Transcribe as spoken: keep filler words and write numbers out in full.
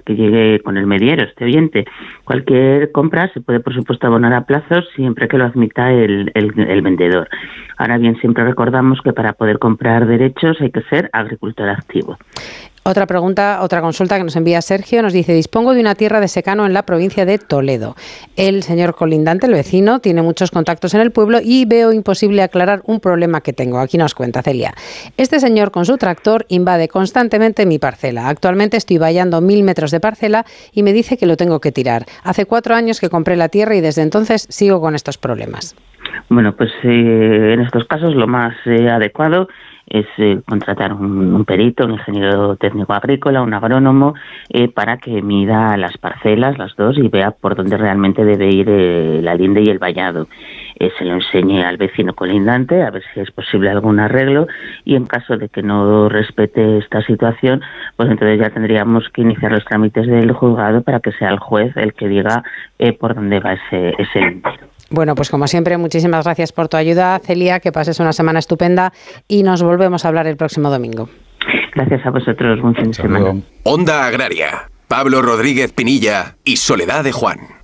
que llegue con el mediero, este oyente. Cualquier compra se puede, por supuesto, abonar a plazos siempre que lo admita el, el, el vendedor. Ahora bien, siempre recordamos que para poder comprar derechos hay que ser agricultor activo. Otra pregunta, otra consulta que nos envía Sergio, nos dice: dispongo de una tierra de secano en la provincia de Toledo. El señor colindante, el vecino, tiene muchos contactos en el pueblo y veo imposible aclarar un problema que tengo. Aquí nos cuenta Celia. Este señor con su tractor invade constantemente mi parcela. Actualmente estoy vallando mil metros de parcela y me dice que lo tengo que tirar. Hace cuatro años que compré la tierra y desde entonces sigo con estos problemas. Bueno, pues eh, en estos casos lo más eh, adecuado es eh, contratar un, un perito, un ingeniero técnico agrícola, un agrónomo, eh, para que mida las parcelas, las dos, y vea por dónde realmente debe ir eh, la linde y el vallado. Eh, se lo enseñe al vecino colindante a ver si es posible algún arreglo, y en caso de que no respete esta situación, pues entonces ya tendríamos que iniciar los trámites del juzgado para que sea el juez el que diga eh, por dónde va ese, ese lindero. Bueno, pues como siempre, muchísimas gracias por tu ayuda, Celia, que pases una semana estupenda y nos volvemos a hablar el próximo domingo. Gracias a vosotros, buen fin de semana. Onda Agraria, Pablo Rodríguez Pinilla y Soledad de Juan.